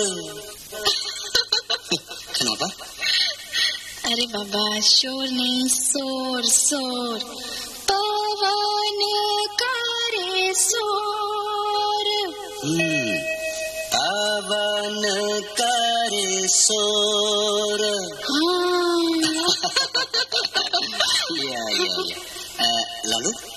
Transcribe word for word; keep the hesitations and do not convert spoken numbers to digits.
Kenapa? अरे बाबा शोर नहीं शोर शोर पवन करे शोर Hmm, पवन करे शोर. हाँ Ya, ya, ya. Uh, lalu?